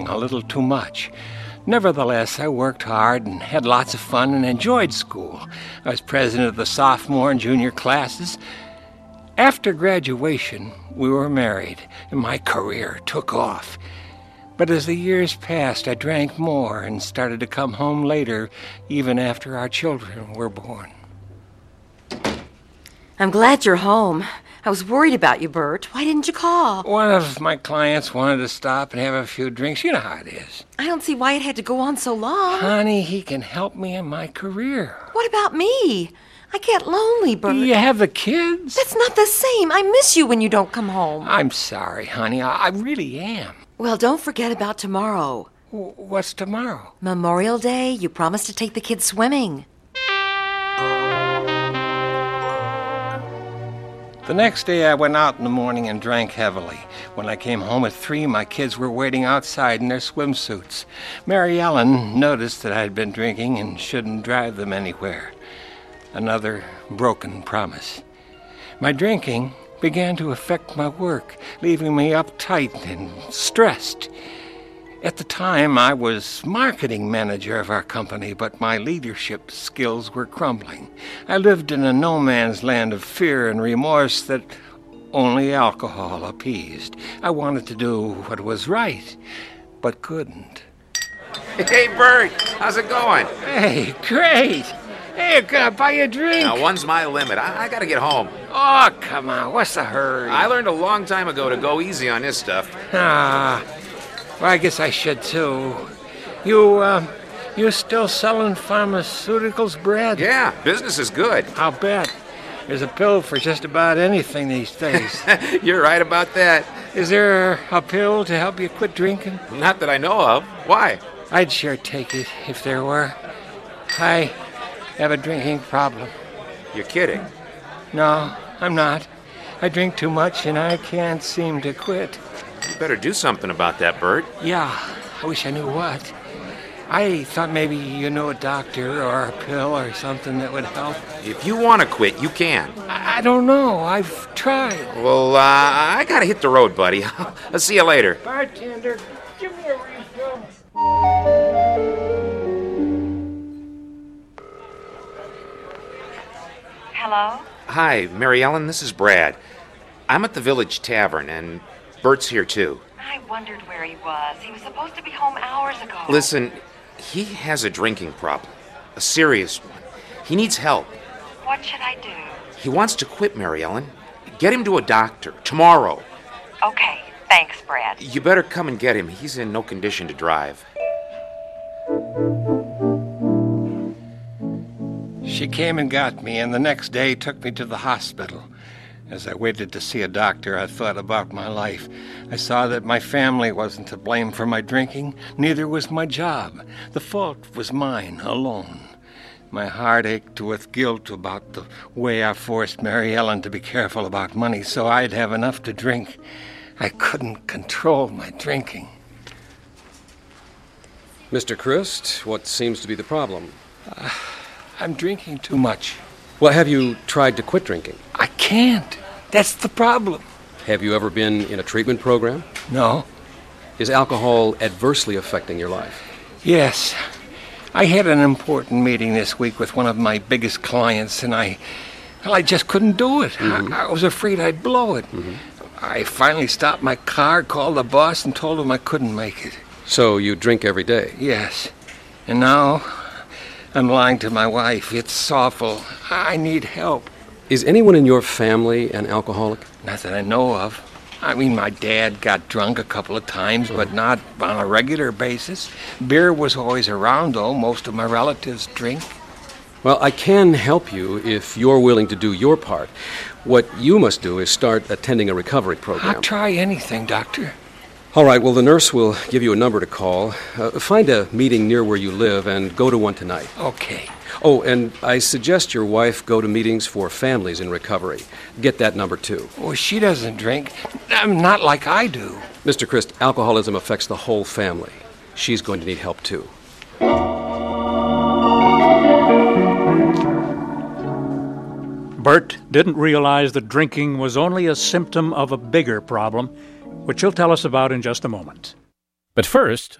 a little too much. Nevertheless, I worked hard and had lots of fun and enjoyed school. I was president of the sophomore and junior classes. After graduation, we were married, and my career took off. But as the years passed, I drank more and started to come home later, even after our children were born. I'm glad you're home. I was worried about you, Bert. Why didn't you call? One of my clients wanted to stop and have a few drinks. You know how it is. I don't see why it had to go on so long. Honey, he can help me in my career. What about me? I get lonely, Bert. You have the kids? That's not the same. I miss you when you don't come home. I'm sorry, honey. I really am. Well, don't forget about tomorrow. What's tomorrow? Memorial Day. You promised to take the kids swimming. The next day, I went out in the morning and drank heavily. When I came home at 3, my kids were waiting outside in their swimsuits. Mary Ellen noticed that I had been drinking and shouldn't drive them anywhere. Another broken promise. My drinking began to affect my work, leaving me uptight and stressed. At the time, I was marketing manager of our company, but my leadership skills were crumbling. I lived in a no-man's land of fear and remorse that only alcohol appeased. I wanted to do what was right, but couldn't. Hey, Bert, how's it going? Hey, great. Hey, can I buy you a drink? Now, one's my limit. I gotta get home. Oh, come on. What's the hurry? I learned a long time ago to go easy on this stuff. Well, I guess I should, too. You still selling pharmaceuticals, Brad? Yeah, business is good. I'll bet. There's a pill for just about anything these days. You're right about that. Is there a pill to help you quit drinking? Not that I know of. Why? I'd sure take it if there were. I have a drinking problem. You're kidding. No, I'm not. I drink too much and I can't seem to quit. You better do something about that, Bert. Yeah, I wish I knew what. I thought maybe you knew a doctor or a pill or something that would help. If you want to quit, you can. I don't know. I've tried. Well, I gotta hit the road, buddy. I'll see you later. Bartender, give me a refill. Hello? Hi, Mary Ellen, this is Brad. I'm at the Village Tavern, and Bert's here, too. I wondered where he was. He was supposed to be home hours ago. Listen, he has a drinking problem. A serious one. He needs help. What should I do? He wants to quit, Mary Ellen. Get him to a doctor, tomorrow. Okay, thanks, Brad. You better come and get him. He's in no condition to drive. She came and got me, and the next day took me to the hospital. As I waited to see a doctor, I thought about my life. I saw that my family wasn't to blame for my drinking. Neither was my job. The fault was mine alone. My heart ached with guilt about the way I forced Mary Ellen to be careful about money so I'd have enough to drink. I couldn't control my drinking. Mr. Christ, what seems to be the problem? I'm drinking too much. Well, have you tried to quit drinking? I can't. That's the problem. Have you ever been in a treatment program? No. Is alcohol adversely affecting your life? Yes. I had an important meeting this week with one of my biggest clients, and I just couldn't do it. Mm-hmm. I was afraid I'd blow it. Mm-hmm. I finally stopped my car, called the boss, and told him I couldn't make it. So you drink every day? Yes. And now I'm lying to my wife. It's awful. I need help. Is anyone in your family an alcoholic? Not that I know of. I mean, my dad got drunk a couple of times, but not on a regular basis. Beer was always around, though. Most of my relatives drink. Well, I can help you if you're willing to do your part. What you must do is start attending a recovery program. I'll try anything, Doctor. All right, well, the nurse will give you a number to call. Find a meeting near where you live and go to one tonight. Okay. Oh, and I suggest your wife go to meetings for families in recovery. Get that number, too. Well, she doesn't drink. Not like I do. Mr. Christ, alcoholism affects the whole family. She's going to need help, too. Bert didn't realize that drinking was only a symptom of a bigger problem, which he'll tell us about in just a moment. But first,